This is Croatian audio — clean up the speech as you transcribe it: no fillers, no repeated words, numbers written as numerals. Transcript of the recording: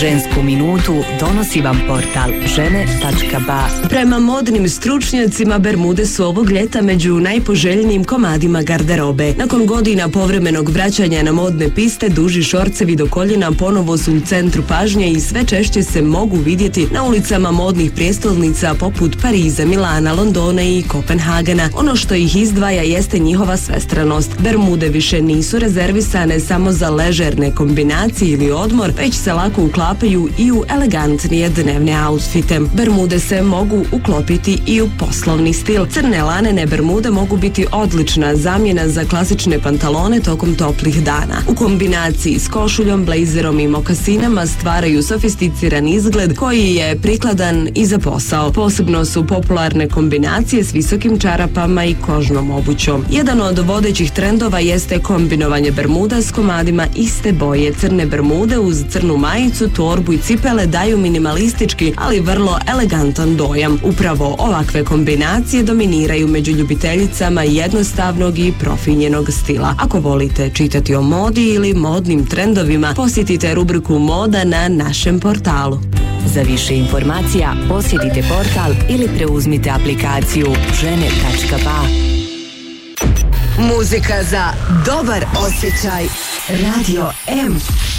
Žensku minutu donosi vam portal žene.ba. Prema modnim stručnjacima, bermude su ovog ljeta među najpoželjnijim komadima garderobe. Nakon godina povremenog vraćanja na modne piste, duži šorcevi do koljena ponovo su u centru pažnje i sve češće se mogu vidjeti na ulicama modnih prijestolnica poput Pariza, Milana, Londona i Kopenhagena. Ono što ih izdvaja jeste njihova svestranost. Bermude više nisu rezervisane samo za ležerne kombinacije ili odmor, već se lako uklapaju i u elegantnije dnevne outfite. Bermude se mogu uklopiti i u poslovni stil. Crne lanene bermude mogu biti odlična zamjena za klasične pantalone tokom toplih dana. U kombinaciji s košuljom, blejzerom i mokasinama stvaraju sofisticiran izgled koji je prikladan i za posao. Posebno su popularne kombinacije s visokim čarapama i kožnom obućom. Jedan od vodećih trendova jeste kombinovanje bermuda s komadima iste boje. Crne bermude uz crnu majicu, torbu i cipele daju minimalistički, ali vrlo elegantan dojam. Upravo ovakve kombinacije dominiraju među ljubiteljicama jednostavnog i profinjenog stila. Ako volite čitati o modi ili modnim trendovima, posjetite rubriku Moda na našem portalu. Za više informacija posjetite portal ili preuzmite aplikaciju žene.ba. Muzika za dobar osjećaj. Radio M.